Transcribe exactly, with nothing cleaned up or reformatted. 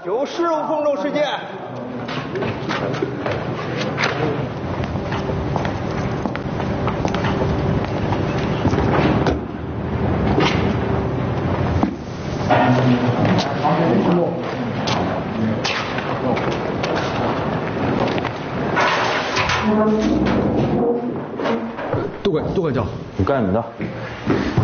有事务空中事件。 杜管杜管长， 你干什么的？